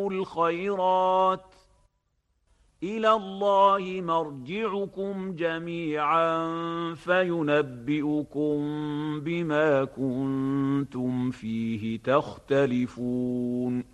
الخيرات إلى الله مرجعكم جميعا فينبئكم بما كنتم فيه تختلفون